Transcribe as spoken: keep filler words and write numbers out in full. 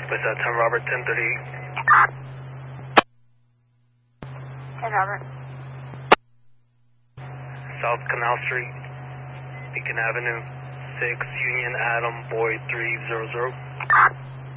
Was that ten Robert, ten thirty? ten Robert. South Canal Street, Beacon Avenue, six Union Adam, Boyd three zero zero.